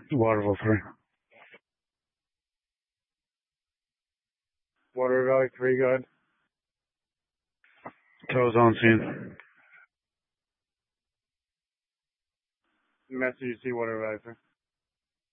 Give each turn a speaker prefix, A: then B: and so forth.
A: Waterville 3.
B: Water Valley 3, good.
A: Toes on scene.
B: Message, you see Water Valley 3.